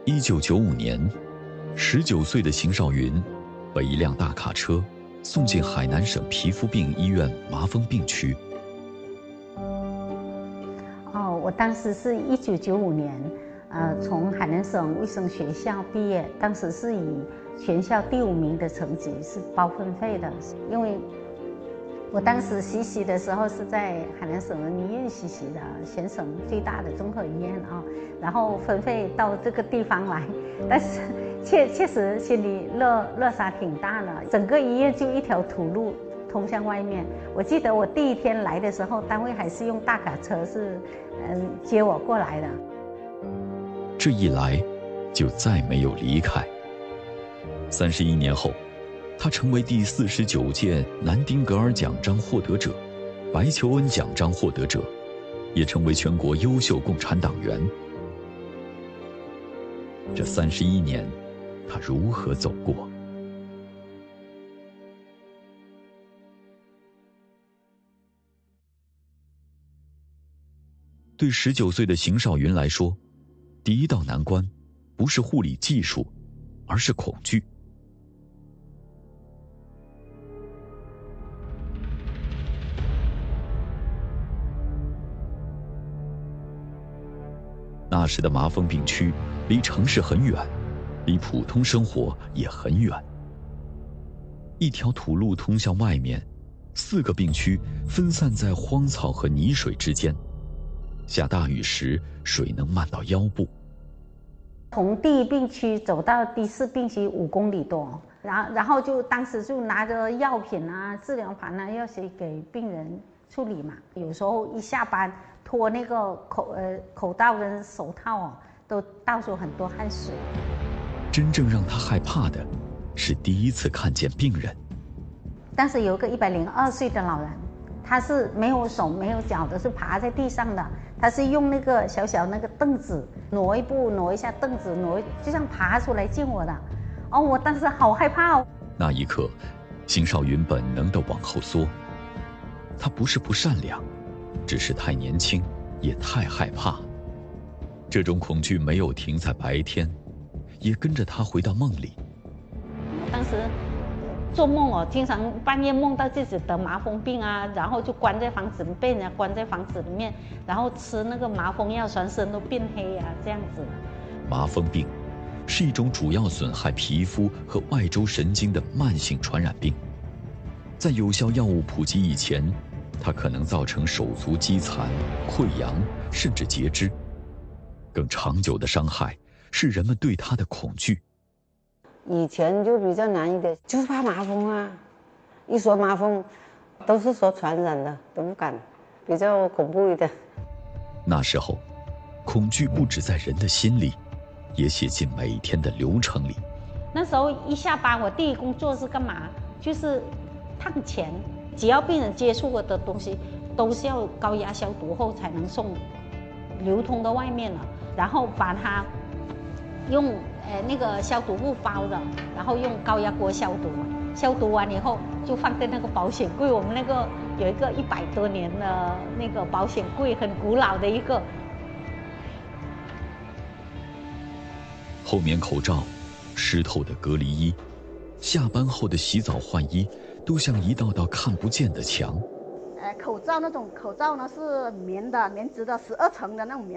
1995年，19岁的邢少云被一辆大卡车送进海南省皮肤病医院麻风病区。 我当时是1995年，从海南省卫生学校毕业，当时是以全校第5名的成绩是包分费的，因为我当时实习的时候是在海南省人民医院实习的，全省最大的综合医院啊，然后分配到这个地方来，但是确实心里落差挺大的，整个医院就一条土路通向外面。我记得我第1天来的时候，单位还是用大卡车接我过来的。 这一来，就再没有离开。31年后，他成为第49届南丁格尔奖章获得者、白求恩奖章获得者，也成为全国优秀共产党员。这31年，他如何走过？对19岁的邢少云来说，第一道难关不是护理技术，而是恐惧。那时的麻风病区离城市很远，离普通生活也很远。一条土路通向外面，4个病区分散在荒草和泥水之间。下大雨时，水能漫到腰部。 从第1病区走到第4病区5公里多，然后当时就拿着药品啊、治疗盘啊，要去给病人处理嘛。有时候一下班脱那个口罩跟手套都倒出很多汗水。 真正让他害怕的，是第一次看见病人。 当时有一个102岁的老人，他是没有手没有脚的，是爬在地上的。他是用那个小小那个凳子挪一步挪一下凳子就像爬出来见我的。我当时好害怕。 那一刻，邢少云本能地往后缩。他不是不善良，只是太年轻，也太害怕。这种恐惧没有停在白天，也跟着他回到梦里。 当时做梦经常半夜梦到自己得麻风病啊，然后就关在房子里，被人家关在房子里面，然后吃那个麻风药，全身都变黑啊，这样子。 麻风病是一种主要损害皮肤和外周神经的慢性传染病，在有效药物普及以前，它可能造成手足肌残、溃疡，甚至截肢。更长久的伤害是人们对它的恐惧。 以前就比较难一点，就是怕麻风啊，一说麻风都是说传染的，都不敢，比较恐怖一点。 那时候恐惧不止在人的心里，也写进每天的流程里。 那时候一下班，我第一工作是干嘛？就是烫钱，只要病人接触过的东西都是要高压消毒后才能流通到外面了，然后把它用那个消毒布包的，然后用高压锅消毒，消毒完以后就放在那个保险柜。我们那个有一个100多年的那个保险柜，很古老的一个。 厚棉口罩、湿透的隔离衣、下班后的洗澡换衣，都像一道道看不见的墙。 口罩那种口罩呢是棉的，棉质的12层的那种棉。